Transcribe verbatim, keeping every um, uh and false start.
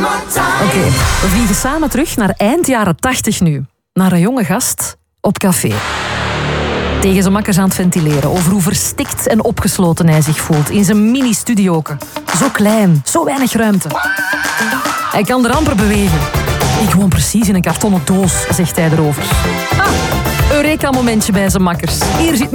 Oké, okay, we vliegen samen terug naar eind jaren tachtig nu. Naar een jonge gast op café. Tegen zijn makkers aan het ventileren over hoe verstikt en opgesloten hij zich voelt in zijn mini-studioke. Zo klein, zo weinig ruimte. Hij kan er amper bewegen. Ik woon precies in een kartonnen doos, zegt hij erover. Ah, Eureka-momentje bij zijn makkers. Hier zit